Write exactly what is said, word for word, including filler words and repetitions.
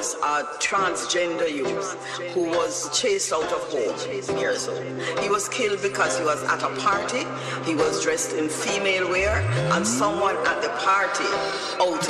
was a transgender youth who was chased out of home years old. He was killed because he was at a party, he was dressed in female wear, and someone at the party out